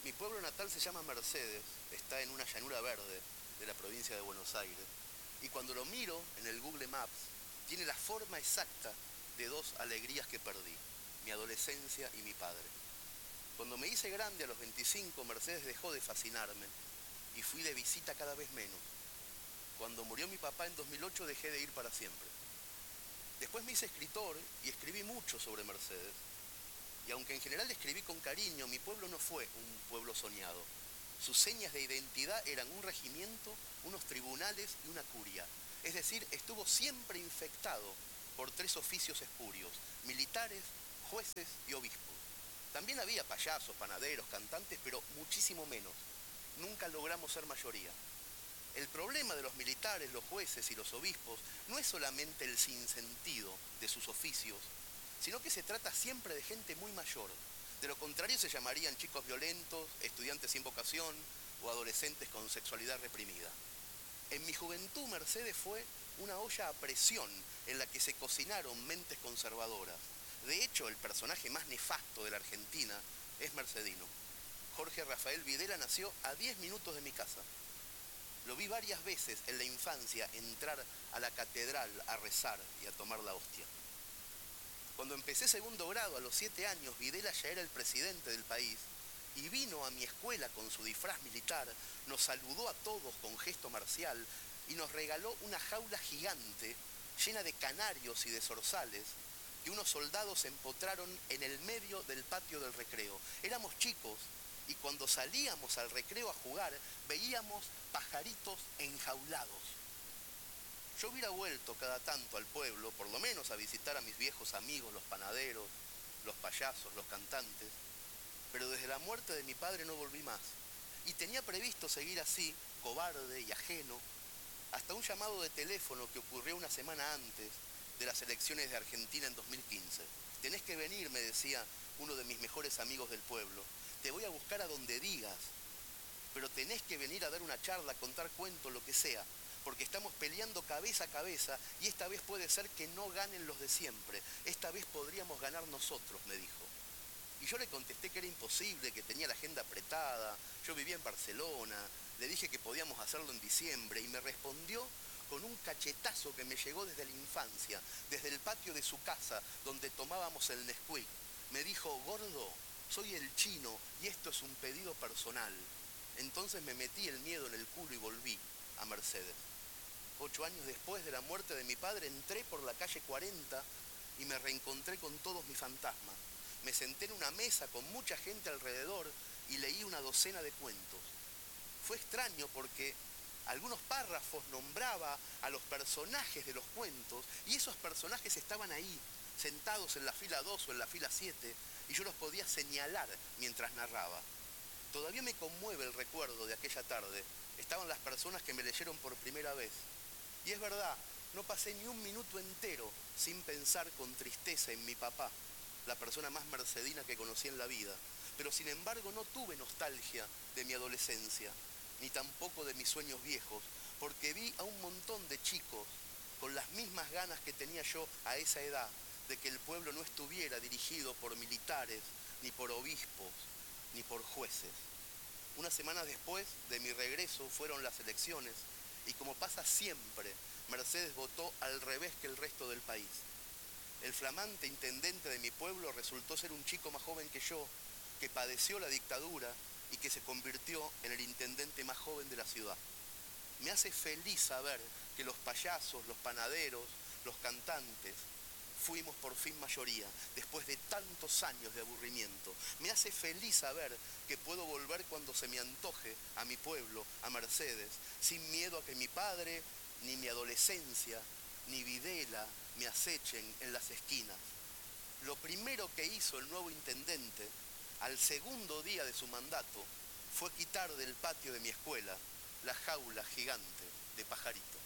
Mi pueblo natal se llama Mercedes, está en una llanura verde de la provincia de Buenos Aires. Y cuando lo miro en el Google Maps, tiene la forma exacta de dos alegrías que perdí, mi adolescencia y mi padre. Cuando me hice grande a los 25, Mercedes dejó de fascinarme y fui de visita cada vez menos. Cuando murió mi papá en 2008 dejé de ir para siempre. Después me hice escritor y escribí mucho sobre Mercedes. Y aunque en general escribí con cariño, mi pueblo no fue un pueblo soñado. Sus señas de identidad eran un regimiento, unos tribunales y una curia. Es decir, estuvo siempre infectado por tres oficios espurios: militares, jueces y obispos. También había payasos, panaderos, cantantes, pero muchísimo menos. Nunca logramos ser mayoría. El problema de los militares, los jueces y los obispos no es solamente el sinsentido de sus oficios, sino que se trata siempre de gente muy mayor. De lo contrario se llamarían chicos violentos, estudiantes sin vocación o adolescentes con sexualidad reprimida. En mi juventud Mercedes fue una olla a presión en la que se cocinaron mentes conservadoras. De hecho, el personaje más nefasto de la Argentina es mercedino. Jorge Rafael Videla nació a 10 minutos de mi casa. Lo vi varias veces en la infancia entrar a la catedral a rezar y a tomar la hostia. Cuando empecé segundo grado, a los 7 años, Videla ya era el presidente del país y vino a mi escuela con su disfraz militar, nos saludó a todos con gesto marcial y nos regaló una jaula gigante llena de canarios y de zorzales que unos soldados empotraron en el medio del patio del recreo. Éramos chicos y cuando salíamos al recreo a jugar veíamos pajaritos enjaulados. Yo hubiera vuelto cada tanto al pueblo, por lo menos a visitar a mis viejos amigos, los panaderos, los payasos, los cantantes, pero desde la muerte de mi padre no volví más. Y tenía previsto seguir así, cobarde y ajeno, hasta un llamado de teléfono que ocurrió una semana antes de las elecciones de Argentina en 2015. Tenés que venir, me decía uno de mis mejores amigos del pueblo. Te voy a buscar a donde digas, pero tenés que venir a dar una charla, contar cuentos, lo que sea, porque estamos peleando cabeza a cabeza y esta vez puede ser que no ganen los de siempre. Esta vez podríamos ganar nosotros, me dijo. Y yo le contesté que era imposible, que tenía la agenda apretada, yo vivía en Barcelona, le dije que podíamos hacerlo en diciembre y me respondió con un cachetazo que me llegó desde la infancia, desde el patio de su casa donde tomábamos el Nesquik. Me dijo: gordo, soy el Chino y esto es un pedido personal. Entonces me metí el miedo en el culo y volví a Mercedes. 8 años después de la muerte de mi padre entré por la calle 40 y me reencontré con todos mis fantasmas. Me senté en una mesa con mucha gente alrededor y leí una docena de cuentos. Fue extraño porque algunos párrafos nombraba a los personajes de los cuentos y esos personajes estaban ahí, sentados en la fila 2 o en la fila 7, y yo los podía señalar mientras narraba. Todavía me conmueve el recuerdo de aquella tarde. Estaban las personas que me leyeron por primera vez. Y es verdad, no pasé ni un minuto entero sin pensar con tristeza en mi papá, la persona más mercedina que conocí en la vida. Pero sin embargo no tuve nostalgia de mi adolescencia, ni tampoco de mis sueños viejos, porque vi a un montón de chicos con las mismas ganas que tenía yo a esa edad, de que el pueblo no estuviera dirigido por militares, ni por obispos, ni por jueces. Unas semanas después de mi regreso fueron las elecciones y, como pasa siempre, Mercedes votó al revés que el resto del país. El flamante intendente de mi pueblo resultó ser un chico más joven que yo, que padeció la dictadura y que se convirtió en el intendente más joven de la ciudad. Me hace feliz saber que los payasos, los panaderos, los cantantes, fuimos por fin mayoría, después de tantos años de aburrimiento. Me hace feliz saber que puedo volver cuando se me antoje a mi pueblo, a Mercedes, sin miedo a que mi padre, ni mi adolescencia, ni Videla me acechen en las esquinas. Lo primero que hizo el nuevo intendente, al segundo día de su mandato, fue quitar del patio de mi escuela la jaula gigante de pajaritos.